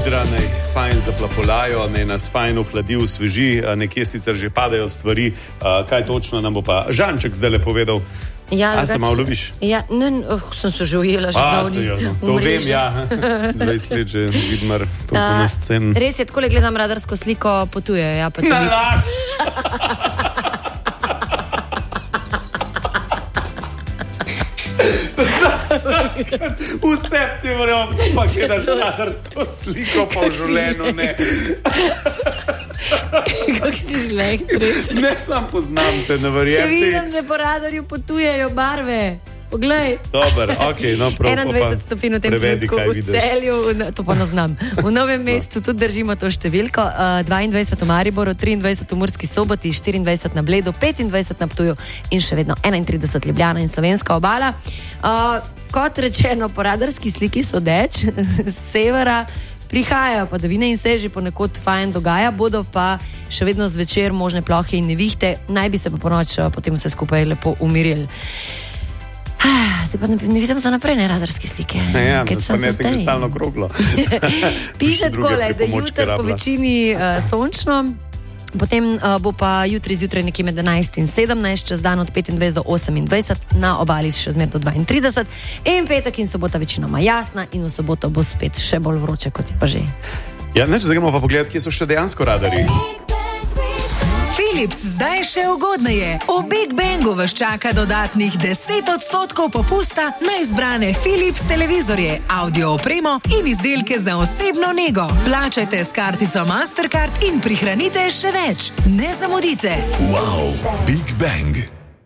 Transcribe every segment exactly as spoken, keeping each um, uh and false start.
sidra, naj fajn zaplapolajo, naj nas fajn ohladi, osveži, nekje sicer že padajo stvari, kaj točno nam bo pa Žanček zdaj le povedal. Ja, A se malo ljubiš? Ja, ne, oh, sem se že ujela, že davni. To vem, ja. dvajset let že Vidmar, to pa na scen. Res je, tako le gledam radarsko sliko, potujejo, ja, pa tudi. Na Vse ti vrjom, pa gledaš radarsko sliko pa v življenju, ne. Kako si žlek, res? Ne sam poznam te, ne verjeti. Če vidim, da po radarju potujejo barve. Poglej. Dobar, okej, okay, no prav. enaindvajset stopinj v tem trenutku v Celju, to pa ne znam. V Novem mestu tudi držimo to številko, uh, dvaindvajset v Mariboru, triindvajset v Murski Soboti, štiriindvajset na Bledu, petindvajset na Ptuju in še vedno enaintrideset Ljubljana in Slovenska obala. Uh, kot rečeno, po radarski sliki sodeč z severa prihajajo padavine in se že ponekod fajn dogaja, bodo pa še vedno zvečer možne plohe in nevihte, naj bi se pa ponoč potem vse skupaj lepo umirili. Zdaj pa ne, ne vidim za naprej, ne, radarske slike. Ja, pa ne se kristalno kroglo. Piše takole, da jutri po večini uh, sončno, potem uh, bo pa jutri zjutraj nekje med enajst in sedemnajst, čez dan od petindvajset do osemindvajset, na obali še zmer do dvaintrideset, in petek in sobota večinoma jasna in v soboto bo spet še bolj vroče, kot je pa že. Ja, neč, zdaj gremo pa pogledati, kje so še dejansko radarji. Philips zdaj še ugodneje. V Big Bangu vas čaka dodatnih deset odstotkov popusta na izbrane Philips televizorje, audio opremo in izdelke za osebno nego. Plačajte s kartico Mastercard in prihranite še več. Ne zamudite. Wow, Big Bang.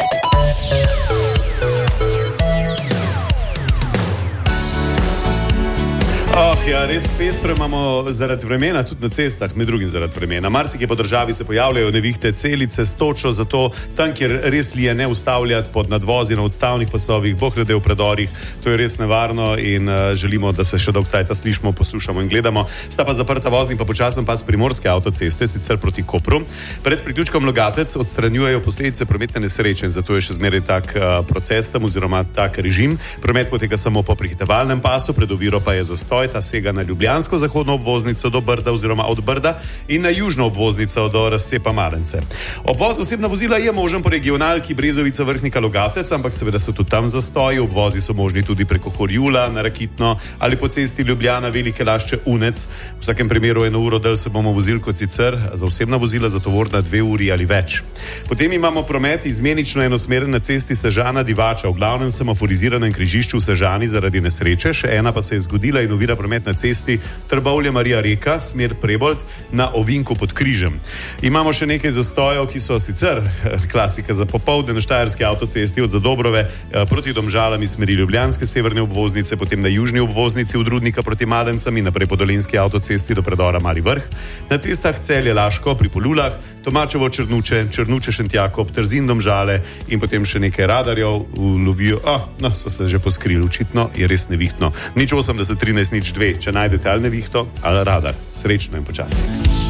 Oh, ja, res pestro imamo zaradi vremena, tudi na cestah, med drugim zaradi vremena. Marsikje po državi se pojavljajo nevihte, celice s točo, zato tam, kjer res lije, ne ustavljati pod nadvozi na odstavnih pasovih, bohrede v predorih, to je res nevarno in uh, želimo, da se še dolgo cajta slišimo, poslušamo in gledamo. Sta pa zaprta vozni pa počasen pas primorske avtoceste, sicer proti Kopru. Pred priključkom Logatec odstranjujejo posledice prometne nesreče in zato je še zmeraj tak uh, proces tam oziroma tak režim. Promet poteka samo po prehitevalnem pasu, pred oviro pa je zastoj. Ta sega na ljubljansko zahodno obvoznico do Brda oziroma od Brda in na južno obvoznico do razcepa Marence. Obvoz osebna vozila je možen po regionalki Brezovica Vrhnika Logatec, ampak seveda so tudi tam zastoji. Obvozi so možni tudi preko Horjula na Rakitno ali po cesti Ljubljana Velike Lašče Unec. V vsakem primeru eno uro del se bomo vozili kot sicer, za osebna vozila za tovorna dve uri ali več. Potem imamo promet izmenično enosmeren na cesti Sežana Divača, v glavnem semaforiziranem križišču v Sežani zaradi nesreče, še ena pa se je zgodila in ovira promet na cesti Trbovlje Marija Reka, smer Prebold, na ovinku pod Križem. Imamo še nekaj zastojev, ki so sicer klasika za popoldne na štajerski avtocesti od Zadobrove proti Domžalam iz smeri ljubljanske severne obvoznice, potem na južni obvoznici od Rudnika proti Malencem in naprej po dolenjski avtocesti do predora Mali Vrh. Na cestah Celje Laško pri Polulah, Tomačevo Črnuče, Črnuče Šentjakob, Trzin Domžale in potem še nekaj radarjev lovijo. Ah, no, so se že poskrili, očitno je res nevihtno. Nič osemdeset trinajst nič dve, če najdete ali nevihto ali radar. Srečno in počasi.